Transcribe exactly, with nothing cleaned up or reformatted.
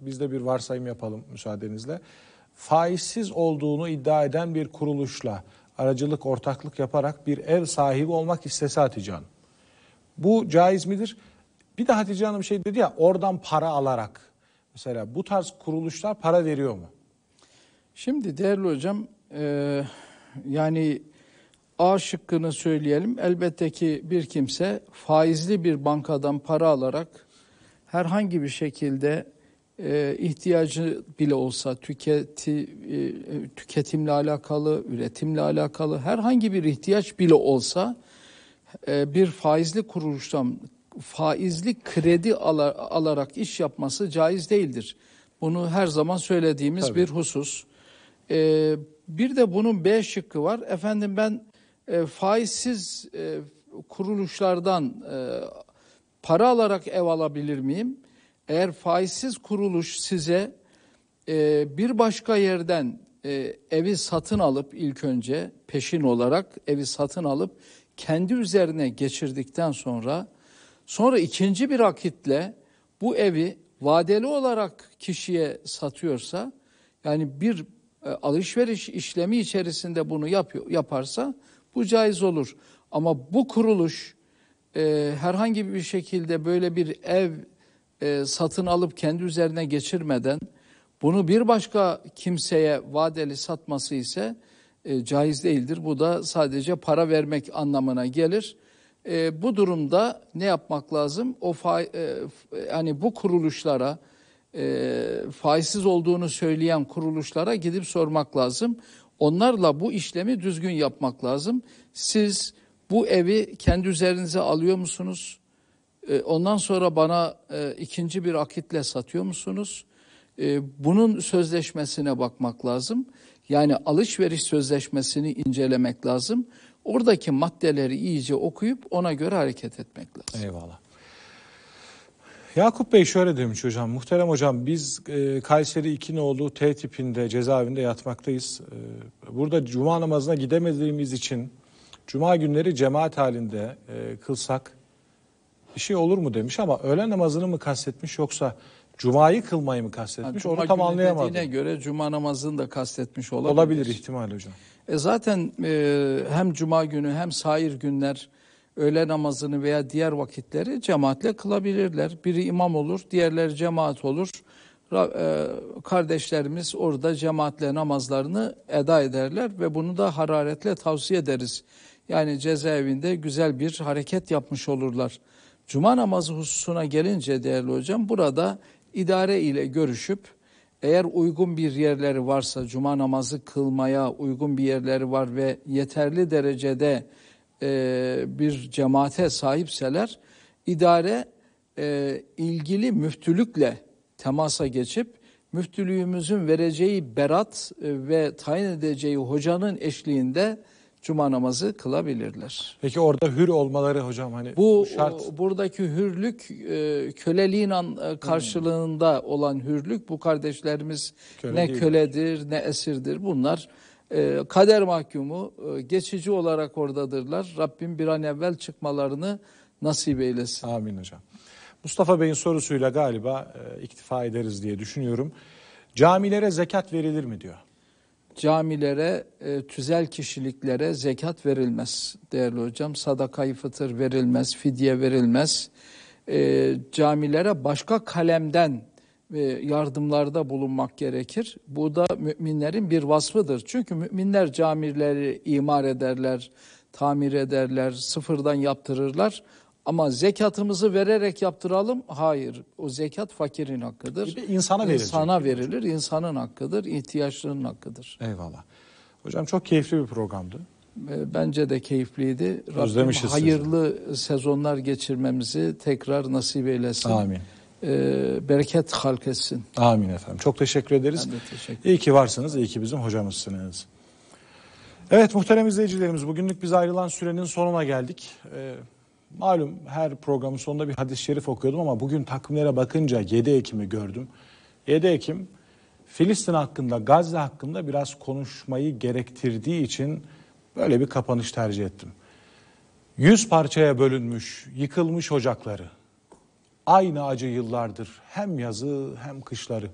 biz de bir varsayım yapalım müsaadenizle. Faizsiz olduğunu iddia eden bir kuruluşla aracılık, ortaklık yaparak bir ev sahibi olmak istese Hatice Hanım. Bu caiz midir? Bir de Hatice Hanım şey dedi ya, oradan para alarak. Mesela bu tarz kuruluşlar para veriyor mu? Şimdi değerli hocam, e, yani A şıkkını söyleyelim. Elbette ki bir kimse faizli bir bankadan para alarak herhangi bir şekilde e, ihtiyacı bile olsa tüketi, e, tüketimle alakalı, üretimle alakalı herhangi bir ihtiyaç bile olsa e, bir faizli kuruluştan faizli kredi ala, alarak iş yapması caiz değildir. Bunu her zaman söylediğimiz Tabii. bir husus. E, bir de bunun B şıkkı var. Efendim ben e, faizsiz e, kuruluşlardan e, para alarak ev alabilir miyim? Eğer faizsiz kuruluş size e, bir başka yerden e, evi satın alıp ilk önce peşin olarak evi satın alıp kendi üzerine geçirdikten sonra sonra ikinci bir akitle bu evi vadeli olarak kişiye satıyorsa, yani bir e, alışveriş işlemi içerisinde bunu yapıyor, yaparsa bu caiz olur. Ama bu kuruluş e, herhangi bir şekilde böyle bir ev e, satın alıp kendi üzerine geçirmeden bunu bir başka kimseye vadeli satması ise e, caiz değildir. Bu da sadece para vermek anlamına gelir. E, bu durumda ne yapmak lazım? O fa, e, yani bu kuruluşlara, e, faizsiz olduğunu söyleyen kuruluşlara gidip sormak lazım. Onlarla bu işlemi düzgün yapmak lazım. Siz bu evi kendi üzerinize alıyor musunuz? E, ondan sonra bana e, ikinci bir akitle satıyor musunuz? E, bunun sözleşmesine bakmak lazım. Yani alışveriş sözleşmesini incelemek lazım. Oradaki maddeleri iyice okuyup ona göre hareket etmek lazım. Eyvallah. Yakup Bey şöyle demiş hocam. Muhterem hocam, biz e, Kayseri İkinoğlu T tipinde cezaevinde yatmaktayız. E, burada cuma namazına gidemediğimiz için cuma günleri cemaat halinde e, kılsak bir şey olur mu demiş, ama öğlen namazını mı kastetmiş yoksa cumayı kılmayı mı kastetmiş? Yani onu tam anlayamadım. Dediğine göre cuma namazını da kastetmiş olabilir. Olabilir ihtimal hocam. E zaten e, hem cuma günü hem sair günler öğle namazını veya diğer vakitleri cemaatle kılabilirler. Biri imam olur, diğerleri cemaat olur. E, kardeşlerimiz orada cemaatle namazlarını eda ederler ve bunu da hararetle tavsiye ederiz. Yani cezaevinde güzel bir hareket yapmış olurlar. Cuma namazı hususuna gelince değerli hocam, burada idare ile görüşüp eğer uygun bir yerleri varsa, cuma namazı kılmaya uygun bir yerleri var ve yeterli derecede e, bir cemaate sahipseler, idare e, ilgili müftülükle temasa geçip müftülüğümüzün vereceği berat e, ve tayin edeceği hocanın eşliğinde cuma namazı kılabilirler. Peki orada hür olmaları hocam, hani bu şart. O, buradaki hürlük e, köleliğin an, e, karşılığında hmm. olan hürlük, bu kardeşlerimiz Köle ne değiller. köledir ne esirdir. Bunlar e, kader mahkumu, e, geçici olarak oradadırlar. Rabbim bir an evvel çıkmalarını nasip eylesin. Amin hocam. Mustafa Bey'in sorusuyla galiba e, iktifa ederiz diye düşünüyorum. Camilere zekat verilir mi diyor. Camilere, e, tüzel kişiliklere zekat verilmez değerli hocam. Sadaka-i fıtır verilmez, fidye verilmez. E, camilere başka kalemden e, yardımlarda bulunmak gerekir. Bu da müminlerin bir vasfıdır. Çünkü müminler camileri imar ederler, tamir ederler, sıfırdan yaptırırlar. Ama zekatımızı vererek yaptıralım. Hayır. O zekat fakirin hakkıdır. İnsana verilir. İnsana verilir. İnsanın hakkıdır. İhtiyaçlarının hakkıdır. Eyvallah. Hocam çok keyifli bir programdı. Bence de keyifliydi. Rabbim hayırlı sizi. sezonlar geçirmemizi tekrar nasip eylesin. Amin. Ee, bereket halk etsin. Amin efendim. Çok teşekkür ederiz. Ben de teşekkür ederim. İyi ki varsınız. İyi ki bizim hocamızsınız. Evet muhterem izleyicilerimiz, bugünlük biz ayrılan sürenin sonuna geldik. Ee, Malum her programın sonunda bir hadis-i şerif okuyordum ama bugün takvimlere bakınca yedi Ekim'i gördüm. yedi Ekim Filistin hakkında, Gazze hakkında biraz konuşmayı gerektirdiği için böyle bir kapanış tercih ettim. Yüz parçaya bölünmüş, yıkılmış ocakları. Aynı acı yıllardır hem yazı hem kışları.